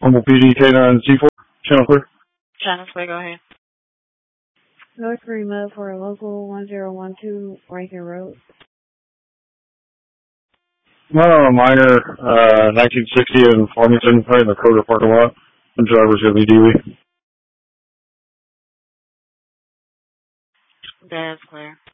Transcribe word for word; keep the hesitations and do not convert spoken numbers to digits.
Humboldt P D K nine C four, channel clear. Channel clear, go ahead. North Fremont for a local one zero one two Rankin Road. Uh, minor, uh, nineteen sixty in Farmington, right in the Kroger parking lot. The driver's gonna be Dewey. That's clear.